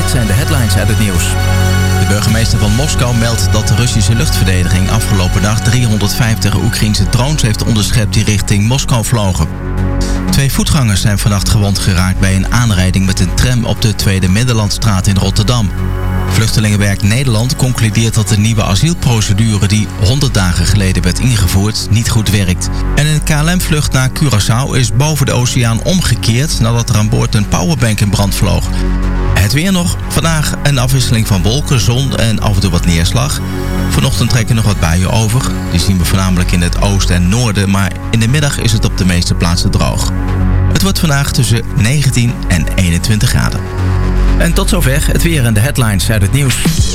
dit zijn de headlines uit het nieuws. De burgemeester van Moskou meldt dat de Russische luchtverdediging afgelopen dag 350 Oekraïense drones heeft onderschept die richting Moskou vlogen. 2 voetgangers zijn vannacht gewond geraakt bij een aanrijding met een tram op de Tweede Middellandstraat in Rotterdam. Vluchtelingenwerk Nederland concludeert dat de nieuwe asielprocedure die 100 dagen geleden werd ingevoerd niet goed werkt. En een KLM-vlucht naar Curaçao is boven de oceaan omgekeerd nadat er aan boord een powerbank in brand vloog. Het weer nog. Vandaag een afwisseling van wolken, zon en af en toe wat neerslag. Vanochtend trekken nog wat buien over. Die zien we voornamelijk in het oosten en noorden, maar in de middag is het op de meeste plaatsen droog. Het wordt vandaag tussen 19 en 21 graden. En tot zover het weer en de headlines uit het nieuws.